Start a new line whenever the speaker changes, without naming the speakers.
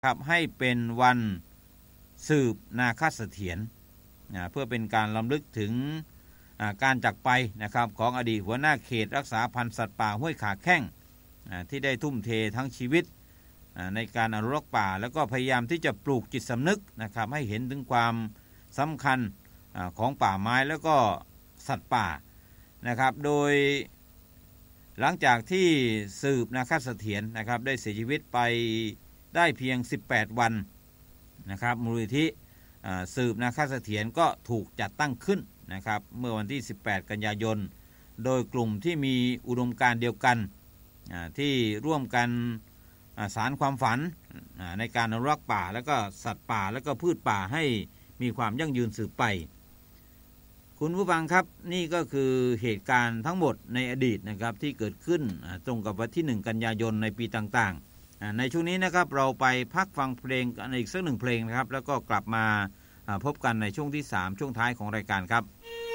ครับให้เป็นวันสืบนาคเสถียรเพื่อเป็นการรำลึกถึงการจากไปนะครับของอดีตหัวหน้าเขตรักษาพันธุ์สัตว์ป่าห้วยขาแข้งที่ได้ทุ่มเททั้งชีวิตในการอนุรักษ์ป่าแล้วก็พยายามที่จะปลูกจิตสำนึกนะครับให้เห็นถึงความสำคัญของป่าไม้แล้วก็สัตว์ป่านะครับโดยหลังจากที่สืบนาคเสถียรนะครับได้เสียชีวิตไปได้เพียง18วันนะครับมูลนิธิสืบนาคเสถียรก็ถูกจัดตั้งขึ้นนะครับเมื่อวันที่18กันยายนโดยกลุ่มที่มีอุดมการณ์เดียวกันที่ร่วมกันสานความฝันในการอนุรักษ์ป่าแล้วก็สัตว์ป่าแล้วก็พืชป่าให้มีความยั่งยืนสืบไปคุณผู้ฟังครับนี่ก็คือเหตุการณ์ทั้งหมดในอดีตนะครับที่เกิดขึ้นตรงกับวันที่1กันยายนในปีต่างๆในช่วงนี้นะครับเราไปพักฟังเพลงกันอีกสัก1เพลงนะครับแล้วก็กลับมาพบกันในช่วงที่3ช่วงท้ายของรายการครับ